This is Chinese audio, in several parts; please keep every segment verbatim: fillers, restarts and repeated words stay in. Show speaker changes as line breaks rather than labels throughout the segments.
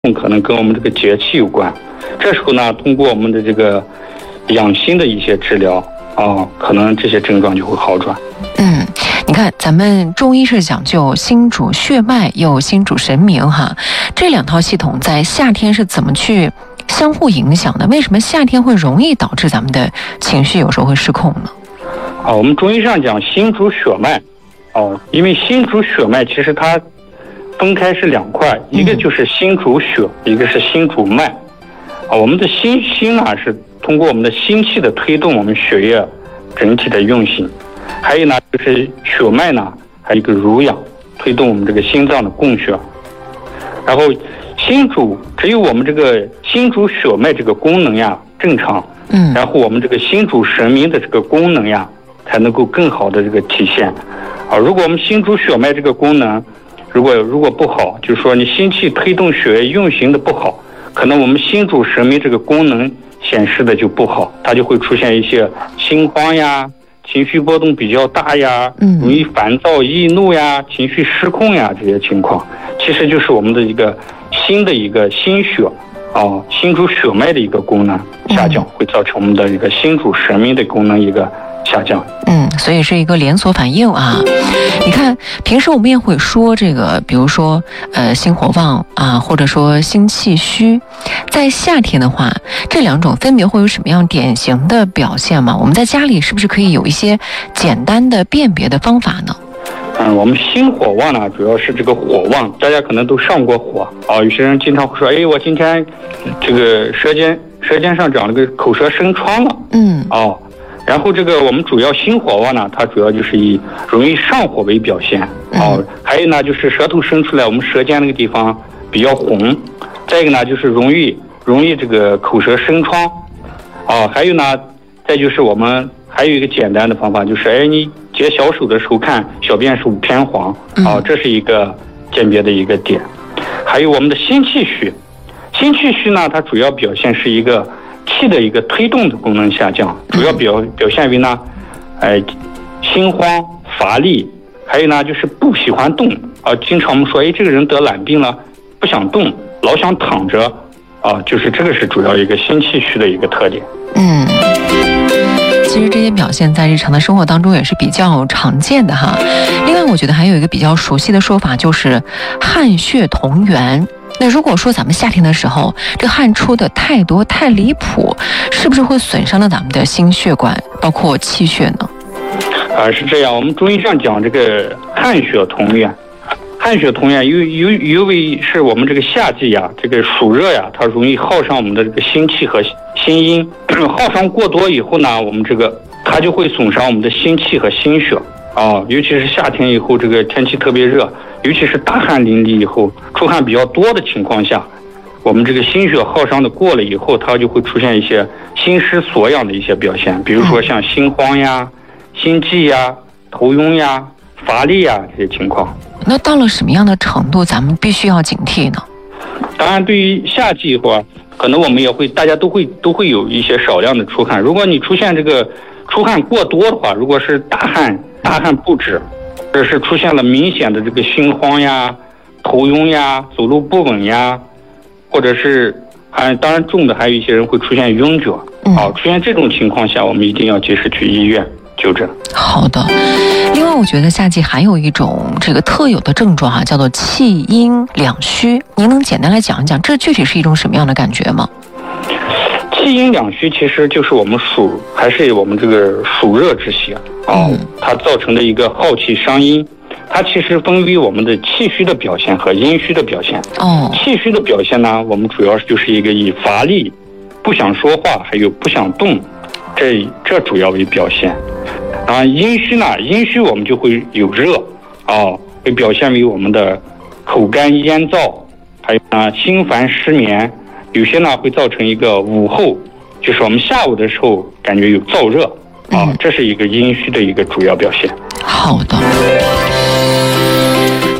可能跟我们这个节气有关。这时候呢，通过我们的这个养心的一些治疗啊，可能这些症状就会好转。
嗯，你看咱们中医是讲究心主血脉又心主神明哈，这两套系统在夏天是怎么去相互影响的？为什么夏天会容易导致咱们的情绪有时候会失控呢？
啊，我们中医上讲心主血脉，哦、啊，因为心主血脉其实它分开是两块，一个就是心主血，一个是心主脉。啊，我们的心心啊是通过我们的心气的推动我们血液整体的运行，还有呢就是血脉呢还有一个濡养，推动我们这个心脏的供血。然后心主只有我们这个心主血脉这个功能呀正常，嗯，然后我们这个心主神明的这个功能呀才能够更好的这个体现。啊，如果我们心主血脉这个功能如果如果不好，就是说你心气推动血液运行的不好，可能我们心主神明这个功能显示的就不好，它就会出现一些心慌呀、情绪波动比较大呀、容易烦躁易怒呀、情绪失控呀这些情况，其实就是我们的一个心的一个心血啊，心主血脉的一个功能下降，会造成我们的一个心主神明的功能一个下降。
嗯，所以是一个连锁反应啊。你看，平时我们也会说这个，比如说呃心火旺啊，或者说心气虚，在夏天的话，这两种分别会有什么样典型的表现吗？我们在家里是不是可以有一些简单的辨别的方法呢？
嗯，我们心火旺呢，主要是这个火旺，大家可能都上过火啊。有些人经常会说，哎，我今天这个舌尖舌尖上长了个口舌生疮了，嗯，哦。然后这个我们主要心火旺呢，它主要就是以容易上火为表现，哦，还有呢就是舌头伸出来，我们舌尖那个地方比较红，再一个呢就是容易容易这个口舌生疮，啊，还有呢，再就是我们还有一个简单的方法，就是哎你解小手的时候看小便是偏黄，啊，这是一个鉴别的一个点。还有我们的心气虚，心气虚呢，它主要表现是一个气的一个推动的功能下降，主要表表现为呢，呃，心慌乏力，还有呢就是不喜欢动啊。经常我们说，哎，这个人得懒病了，不想动，老想躺着啊，就是这个是主要一个心气虚的一个特点。
嗯，其实这些表现在日常的生活当中也是比较常见的哈。另外，我觉得还有一个比较熟悉的说法，就是汗血同源。那如果说咱们夏天的时候，这汗出的太多太离谱，是不是会损伤了咱们的心血管，包括气血呢？
啊，是这样。我们中医上讲这个汗血同源，汗血同源，由由由于是我们这个夏季呀，这个暑热呀，它容易耗伤我们的这个心气和心阴，耗伤过多以后呢，我们这个它就会损伤我们的心气和心血啊，尤其是夏天以后，这个天气特别热。尤其是大汗淋漓以后，出汗比较多的情况下，我们这个心血耗伤的过了以后，它就会出现一些心失所养的一些表现，比如说像心慌呀、心悸呀、头晕呀、乏力呀这些情况。
那到了什么样的程度，咱们必须要警惕呢？
当然，对于夏季以后啊，可能我们也会，大家都会都会有一些少量的出汗。如果你出现这个出汗过多的话，如果是大汗大汗不止，或者是出现了明显的这个心慌呀、头晕呀、走路不稳呀，或者是还当然重的还有一些人会出现晕厥，嗯，啊，出现这种情况下，我们一定要及时去医院就诊。
好的。另外，我觉得夏季还有一种这个特有的症状哈，叫做气阴两虚。您能简单来讲一讲，这具体是一种什么样的感觉吗？
气阴两虚其实就是我们暑还是我们这个暑热之邪啊，嗯，它造成的一个耗气伤阴。它其实分为我们的气虚的表现和阴虚的表现。哦，气虚的表现呢，我们主要就是一个以乏力、不想说话，还有不想动，这这主要为表现。啊，阴虚呢，阴虚我们就会有热啊，会表现为我们的口干咽燥，还有呢心烦失眠。有些呢会造成一个午后，就是我们下午的时候感觉有燥热啊，嗯，这是一个阴虚的一个主要表现。
好的。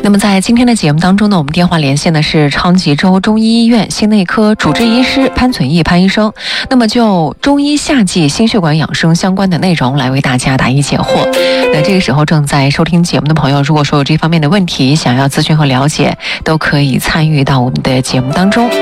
那么在今天的节目当中呢，我们电话连线的是昌吉州中医医院心内科主治医师潘存义潘医生。那么就中医夏季心血管养生相关的内容来为大家答疑解惑。那这个时候正在收听节目的朋友，如果说有这方面的问题想要咨询和了解，都可以参与到我们的节目当中。